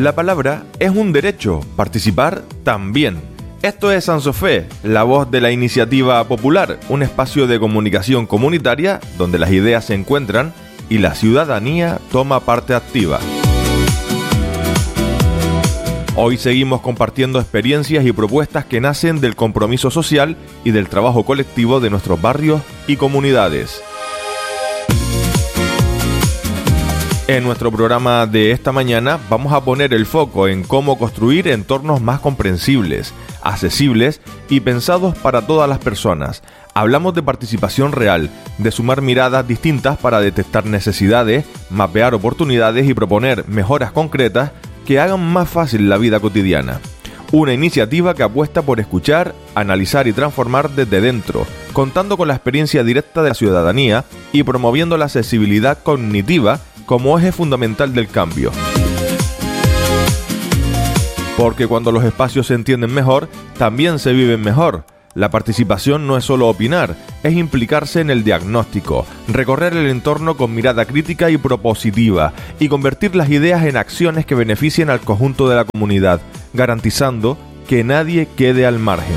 La palabra es un derecho, participar también. Esto es Sansofé, la voz de la iniciativa popular, un espacio de comunicación comunitaria donde las ideas se encuentran y la ciudadanía toma parte activa. Hoy seguimos compartiendo experiencias y propuestas que nacen del compromiso social y del trabajo colectivo de nuestros barrios y comunidades. En nuestro programa de esta mañana vamos a poner el foco en cómo construir entornos más comprensibles, accesibles y pensados para todas las personas. Hablamos de participación real, de sumar miradas distintas para detectar necesidades, mapear oportunidades y proponer mejoras concretas que hagan más fácil la vida cotidiana. Una iniciativa que apuesta por escuchar, analizar y transformar desde dentro, contando con la experiencia directa de la ciudadanía y promoviendo la accesibilidad cognitiva como eje fundamental del cambio. Porque cuando los espacios se entienden mejor, también se viven mejor. La participación no es solo opinar, es implicarse en el diagnóstico, recorrer el entorno con mirada crítica y propositiva y convertir las ideas en acciones que beneficien al conjunto de la comunidad, garantizando que nadie quede al margen.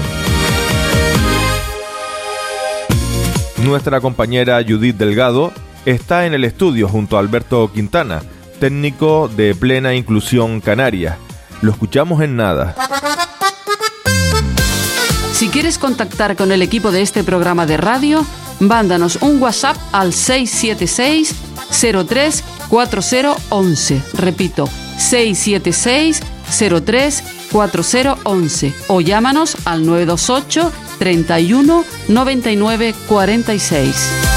Nuestra compañera Judith Delgado está en el estudio junto a Alberto Quintana, técnico de Plena Inclusión Canaria. Lo escuchamos en nada. Si quieres contactar con el equipo de este programa de radio, mándanos un WhatsApp al 676 03 4011. Repito, 676 03 4011 o llámanos al 928 31 99 46.